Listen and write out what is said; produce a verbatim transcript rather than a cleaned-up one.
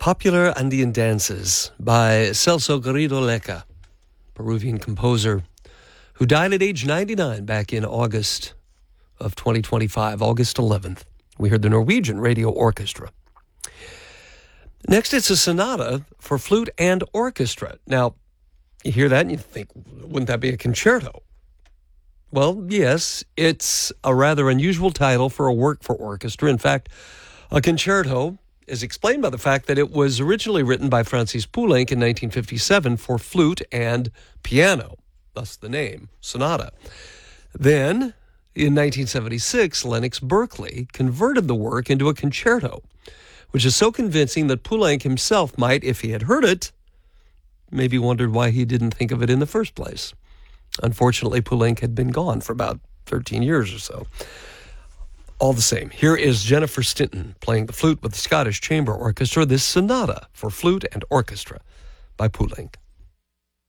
Popular Andean Dances by Celso Garrido Leca, Peruvian composer who died at age ninety-nine back in August of twenty twenty-five, August eleventh. We heard the Norwegian Radio Orchestra. Next, it's a sonata for flute and orchestra. Now, you hear that and you think, wouldn't that be a concerto? Well, yes, it's a rather unusual title for a work for orchestra. In fact, a concerto is explained by the fact that it was originally written by Francis Poulenc in nineteen fifty-seven for flute and piano, thus the name, sonata. Then, in nineteen seventy-six, Lennox Berkeley converted the work into a concerto, which is so convincing that Poulenc himself might, if he had heard it, maybe wondered why he didn't think of it in the first place. Unfortunately, Poulenc had been gone for about thirteen years or so. All the same, here is Jennifer Stinton playing the flute with the Scottish Chamber Orchestra, this sonata for flute and orchestra by Poulenc.